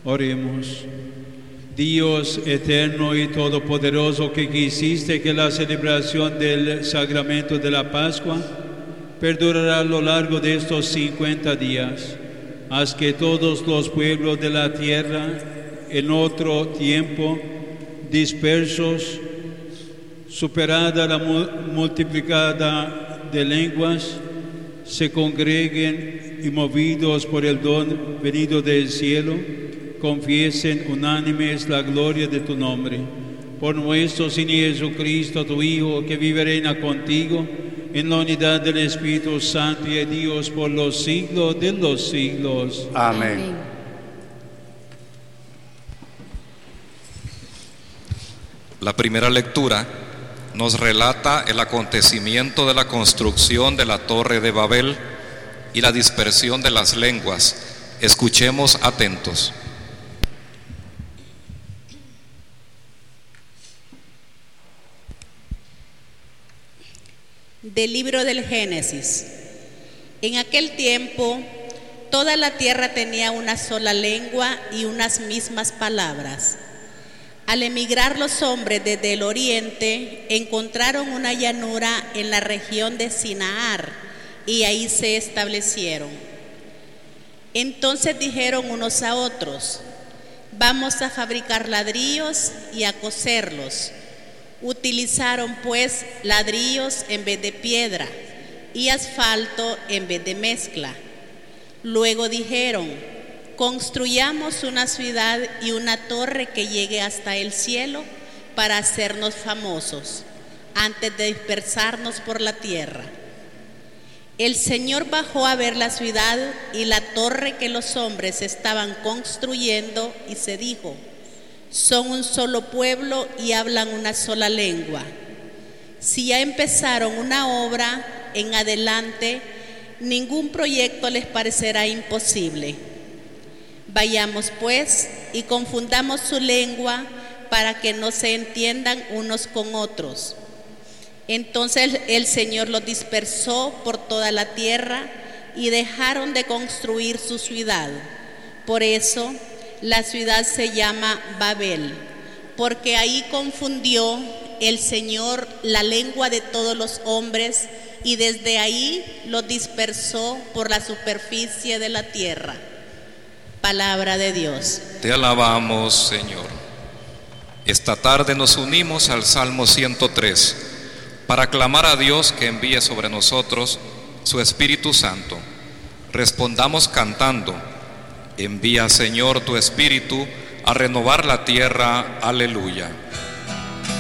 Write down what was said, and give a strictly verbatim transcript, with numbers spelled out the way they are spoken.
Oremos. Dios eterno y todopoderoso, que quisiste que la celebración del sacramento de la Pascua perdurará a lo largo de estos cincuenta días, haz que todos los pueblos de la tierra en otro tiempo dispersos, superada la multiplicada de lenguas, se congreguen y movidos por el don venido del cielo, confiesen unánimes la gloria de tu nombre. Por nuestro Señor Jesucristo, tu Hijo, que vive y reina contigo, en la unidad del Espíritu Santo y de Dios por los siglos de los siglos. Amén. La primera lectura nos relata el acontecimiento de la construcción de la Torre de Babel y la dispersión de las lenguas. Escuchemos atentos. Del libro del Génesis. En aquel tiempo, toda la tierra tenía una sola lengua y unas mismas palabras. Al emigrar los hombres desde el oriente, encontraron una llanura en la región de Sinaar y ahí se establecieron. Entonces dijeron unos a otros: vamos a fabricar ladrillos y a coserlos. Utilizaron pues ladrillos en vez de piedra y asfalto en vez de mezcla. Luego dijeron: construyamos una ciudad y una torre que llegue hasta el cielo para hacernos famosos, antes de dispersarnos por la tierra. El Señor bajó a ver la ciudad y la torre que los hombres estaban construyendo y se dijo: son un solo pueblo y hablan una sola lengua. Si ya empezaron una obra, en adelante ningún proyecto les parecerá imposible. Vayamos pues y confundamos su lengua para que no se entiendan unos con otros. Entonces el Señor los dispersó por toda la tierra y dejaron de construir su ciudad. Por eso la ciudad se llama Babel, porque ahí confundió el Señor la lengua de todos los hombres y desde ahí los dispersó por la superficie de la tierra. Palabra de Dios. Te alabamos, Señor. Esta tarde nos unimos al Salmo ciento tres para clamar a Dios que envíe sobre nosotros su Espíritu Santo. Respondamos cantando: envía, Señor, tu Espíritu a renovar la tierra. Aleluya.